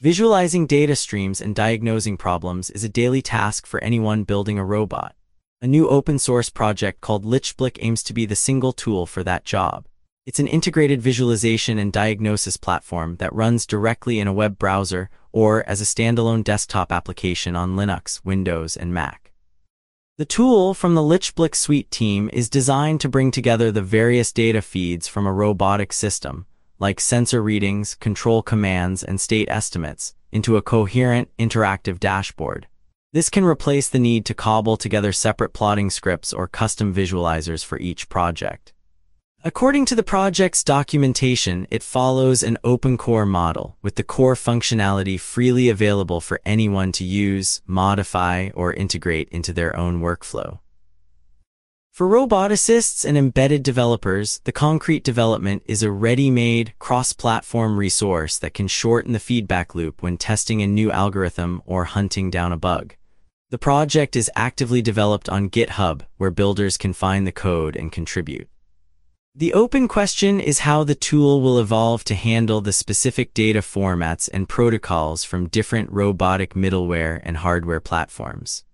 Visualizing data streams and diagnosing problems is a daily task for anyone building a robot. A new open-source project called Lichtblick aims to be the single tool for that job. It's an integrated visualization and diagnosis platform that runs directly in a web browser or as a standalone desktop application on Linux, Windows, and Mac. The tool from the Lichtblick Suite team is designed to bring together the various data feeds from a robotic system, like sensor readings, control commands, and state estimates, into a coherent, interactive dashboard. This can replace the need to cobble together separate plotting scripts or custom visualizers for each project. According to the project's documentation, it follows an open core model, with the core functionality freely available for anyone to use, modify, or integrate into their own workflow. For roboticists and embedded developers, the Concrete development is a ready-made, cross-platform resource that can shorten the feedback loop when testing a new algorithm or hunting down a bug. The project is actively developed on GitHub, where builders can find the code and contribute. The open question is how the tool will evolve to handle the specific data formats and protocols from different robotic middleware and hardware platforms.